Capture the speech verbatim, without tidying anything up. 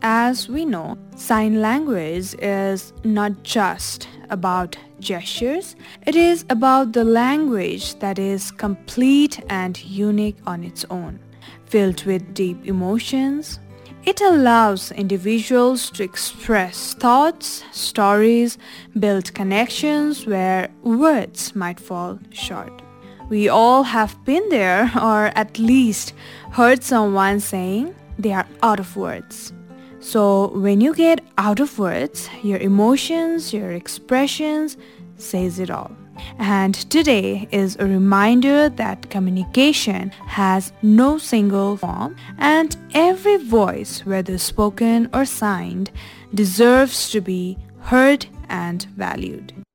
As we know, sign language is not just about gestures, it is about the language that is complete and unique on its own, filled with deep emotions. It allows individuals to express thoughts, stories, build connections where words might fall short. We all have been there, or at least heard someone saying they are out of words. So when you get out of words, your emotions, your expressions says it all. And today is a reminder that communication has no single form and every voice, whether spoken or signed, deserves to be heard and valued.